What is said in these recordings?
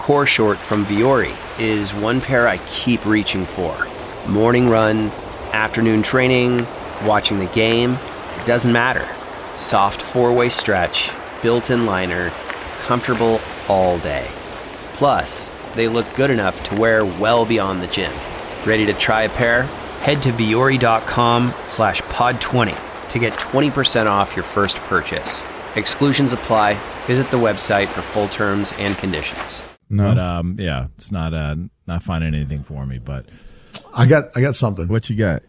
Core Short from Vuori is one pair I keep reaching for. Morning run, afternoon training, watching the game, it doesn't matter. Soft four-way stretch, built-in liner, comfortable all day. Plus, they look good enough to wear well beyond the gym. Ready to try a pair? Head to vuori.com/pod20 to get 20% off your first purchase. Exclusions apply. Visit the website for full terms and conditions. No. But yeah, it's not finding anything for me. But I got something. What you got?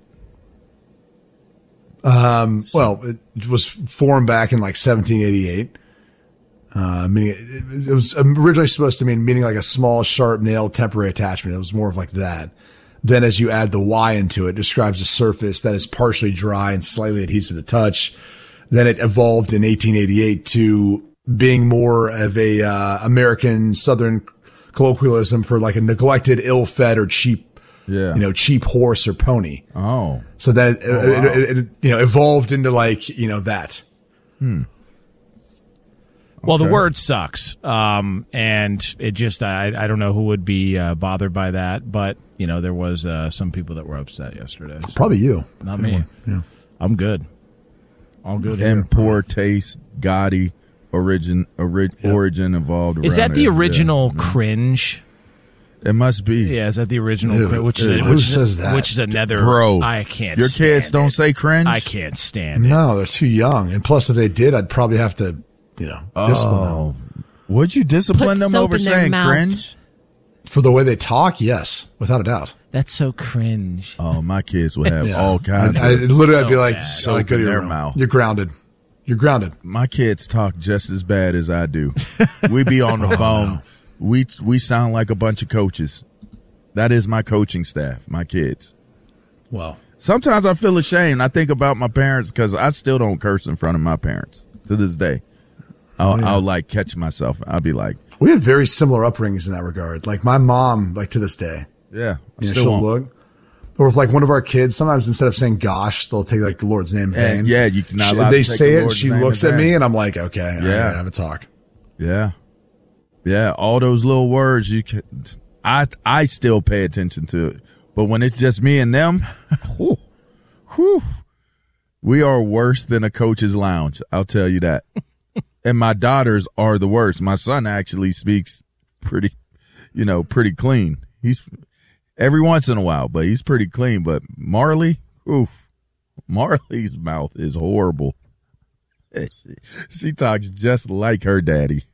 Well, it was formed back in like 1788. Meaning it was originally supposed to meaning like a small, sharp nail temporary attachment. It was more of like that. Then as you add the Y into it, describes a surface that is partially dry and slightly adhesive to touch. Then it evolved in 1888 to being more of a American Southern colloquialism for like a neglected, ill-fed, or cheap, cheap horse or pony. Oh, so that it evolved into like that. Well, the word sucks, and it just I don't know who would be bothered by that, but there was some people that were upset yesterday. So. Probably you, not me. Yeah. I'm good. All good here. And poor taste, gaudy. Origin evolved around. Is that the it. original cringe? It must be. Yeah, is that the original cringe? Who says that? Which is another. Bro, I can't your stand kids don't say cringe? I can't stand it. No, they're too young. And plus, if they did, I'd probably have to, discipline them. Would you discipline them over saying cringe? For the way they talk, yes, without a doubt. That's so cringe. Oh, my kids would have all kinds of I'd be like, soap in their mouth. You're grounded. You're grounded. My kids talk just as bad as I do. We be on the phone. No. We sound like a bunch of coaches. That is my coaching staff, my kids. Well, sometimes I feel ashamed. I think about my parents because I still don't curse in front of my parents to this day. I'll like catch myself. I'll be like, we had very similar upbringings in that regard. Like my mom, like to this day. Yeah. She'll look. Or if like one of our kids, sometimes instead of saying gosh, they'll take like the Lord's name in vain. Yeah, you cannot. They say it. She looks at me, and I'm like, okay, yeah, I have a talk. Yeah, all those little words you can. I still pay attention to it, but when it's just me and them, we are worse than a coach's lounge. I'll tell you that. And my daughters are the worst. My son actually speaks pretty clean. He's. Every once in a while, but he's pretty clean. But Marley's mouth is horrible. She talks just like her daddy.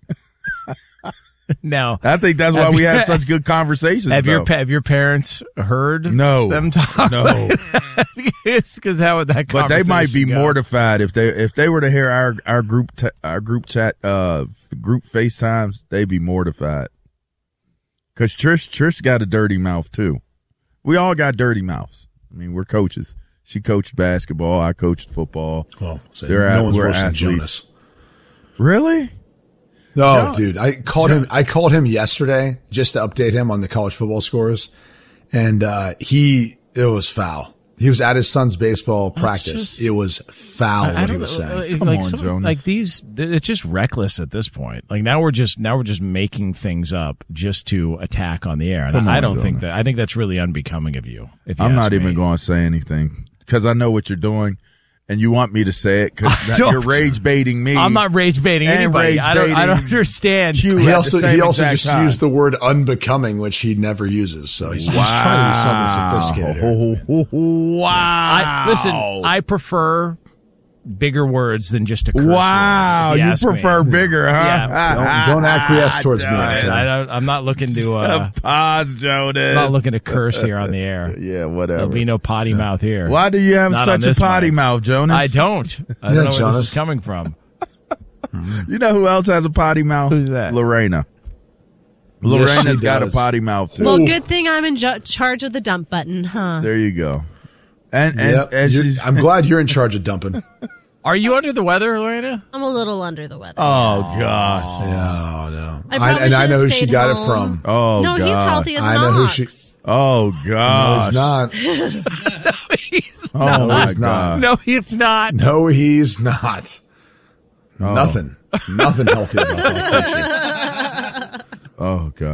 Now, I think that's why we have such good conversations. Have your parents heard them talk? No. Because how would that? But they might be mortified if they were to hear our group chat group FaceTimes. They'd be mortified. Because Trish got a dirty mouth, too. We all got dirty mouths. I mean, we're coaches. She coached basketball. I coached football. Well, no one's worse than Jonas. Really? No, dude. I called him yesterday just to update him on the college football scores. And it was foul. He was at his son's baseball practice. It was foul what he was saying. Come on, Jonas. Like these, it's just reckless at this point. Like now we're just making things up just to attack on the air. And I don't think that. I think that's really unbecoming of you. I'm not even going to say anything because I know what you're doing. And you want me to say it because you're rage baiting me. I'm not rage baiting anybody. I don't understand. He also just used the word unbecoming, which he never uses. So he's trying to do something sophisticated. Wow. Listen, I prefer bigger words than just a curse wow, word, you prefer bigger, huh? Yeah. Don't acquiesce towards me. I'm not looking to pause, Jonas. I'm not looking to curse here on the air. Yeah, whatever. There'll be no potty mouth here. Why do you have such a potty mouth, Jonas? I don't. I don't know where this is coming from. You know who else has a potty mouth? Who's that? Lorena. Lorena's got a potty mouth too. Well, good thing I'm in charge of the dump button, huh? There you go. And I'm glad you're in charge of dumping. Are you under the weather, Lorena? I'm a little under the weather. Oh, gosh. No. I know who she got home. it from. Oh, no, gosh. he's healthy as an ox. I know who she... Oh, gosh. No, he's not. No, he's Oh, not. my God. No, he's not. No, he's not. Oh. Nothing healthy about that. Oh, God.